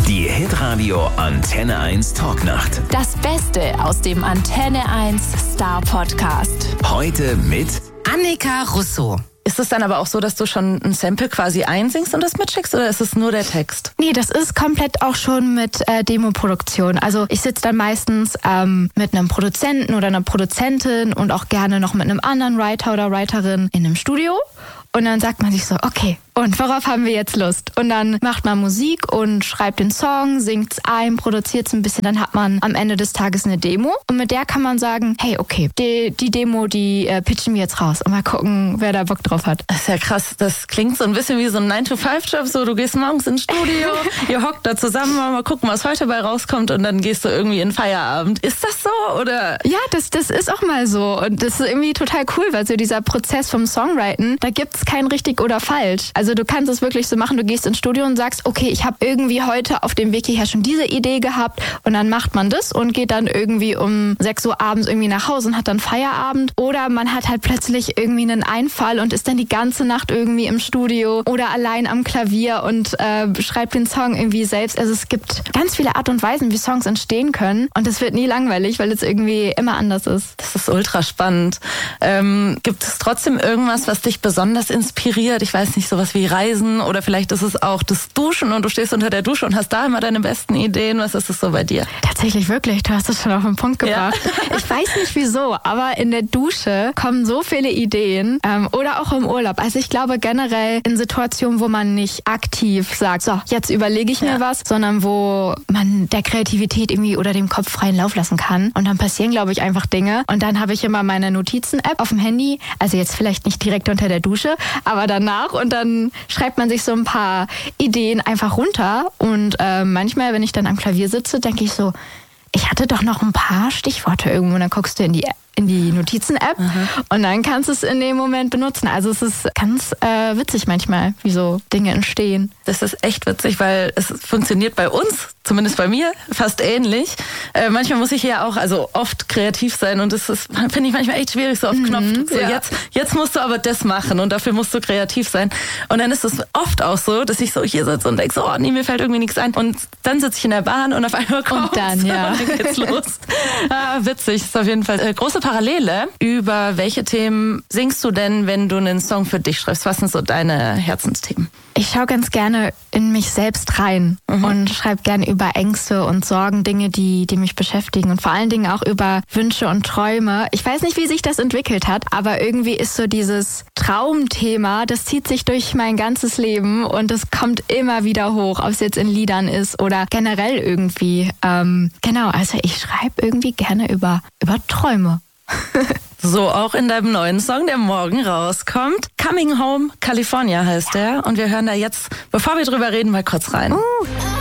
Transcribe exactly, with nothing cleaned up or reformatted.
Die Hitradio Antenne eins Talknacht. Das Beste aus dem Antenne eins Star Podcast. Heute mit Annika Russo. Ist es dann aber auch so, dass du schon ein Sample quasi einsingst und das mitschickst, oder ist es nur der Text? Nee, das ist komplett auch schon mit äh, Demoproduktion. Also ich sitze dann meistens ähm, mit einem Produzenten oder einer Produzentin und auch gerne noch mit einem anderen Writer oder Writerin in einem Studio. Und dann sagt man sich so, okay, und worauf haben wir jetzt Lust? Und dann macht man Musik und schreibt den Song, singt's ein, produziert's ein bisschen. Dann hat man am Ende des Tages eine Demo. Und mit der kann man sagen, hey, okay, die, die Demo, die äh, pitchen wir jetzt raus. Und mal gucken, wer da Bock drauf hat. Das ist ja krass. Das klingt so ein bisschen wie so ein nine to five Job. So, du gehst morgens ins Studio, ihr hockt da zusammen, mal gucken, was heute bei rauskommt. Und dann gehst du irgendwie in Feierabend. Ist das so, oder? Ja, das, das ist auch mal so. Und das ist irgendwie total cool, weil so dieser Prozess vom Songwriten, da gibt's kein richtig oder falsch. Also du kannst es wirklich so machen, du gehst ins Studio und sagst, okay, ich habe irgendwie heute auf dem Weg hierher schon diese Idee gehabt, und dann macht man das und geht dann irgendwie um sechs Uhr abends irgendwie nach Hause und hat dann Feierabend. Oder man hat halt plötzlich irgendwie einen Einfall und ist dann die ganze Nacht irgendwie im Studio oder allein am Klavier und äh, schreibt den Song irgendwie selbst. Also es gibt ganz viele Art und Weisen, wie Songs entstehen können, und es wird nie langweilig, weil es irgendwie immer anders ist. Das ist ultra spannend. Ähm, gibt es trotzdem irgendwas, was dich besonders inspiriert? Ich weiß nicht, sowas wie Reisen, oder vielleicht ist es auch das Duschen und du stehst unter der Dusche und hast da immer deine besten Ideen. Was ist es so bei dir? Tatsächlich wirklich, du hast es schon auf den Punkt gebracht. Ja. Ich weiß nicht wieso, aber in der Dusche kommen so viele Ideen, ähm, oder auch im Urlaub. Also ich glaube generell in Situationen, wo man nicht aktiv sagt, so, jetzt überlege ich mir ja. was, sondern wo man der Kreativität irgendwie oder dem Kopf freien Lauf lassen kann. Und dann passieren, glaube ich, einfach Dinge. Und dann habe ich immer meine Notizen-App auf dem Handy, also jetzt vielleicht nicht direkt unter der Dusche, aber danach, und dann schreibt man sich so ein paar Ideen einfach runter. Und äh, manchmal, wenn ich dann am Klavier sitze, denke ich so, ich hatte doch noch ein paar Stichworte irgendwo, und dann guckst du in die in die Notizen-App Aha. und dann kannst du es in dem Moment benutzen. Also es ist ganz äh, witzig manchmal, wie so Dinge entstehen. Das ist echt witzig, weil es funktioniert bei uns, zumindest bei mir, fast ähnlich. Äh, manchmal muss ich ja auch, also oft kreativ sein, und das ist, finde ich manchmal echt schwierig, so auf mhm, Knopf. So, ja. jetzt, jetzt musst du aber das machen und dafür musst du kreativ sein. Und dann ist es oft auch so, dass ich so hier sitze und denke so, oh nee, mir fällt irgendwie nichts ein. Und dann sitze ich in der Bahn und auf einmal kommt und dann, ja. und dann geht's los. Ah, witzig, ist auf jeden Fall äh, große Parallele. Über welche Themen singst du denn, wenn du einen Song für dich schreibst? Was sind so deine Herzensthemen? Ich schaue ganz gerne in mich selbst rein mhm. und schreibe gerne über Ängste und Sorgen, Dinge, die, die mich beschäftigen, und vor allen Dingen auch über Wünsche und Träume. Ich weiß nicht, wie sich das entwickelt hat, aber irgendwie ist so dieses Traumthema, das zieht sich durch mein ganzes Leben und es kommt immer wieder hoch, ob es jetzt in Liedern ist oder generell irgendwie. Ähm, genau, also ich schreibe irgendwie gerne über, über Träume. So auch in deinem neuen Song, der morgen rauskommt. Coming Home California heißt der. Und wir hören da jetzt, bevor wir drüber reden, mal kurz rein. Uh.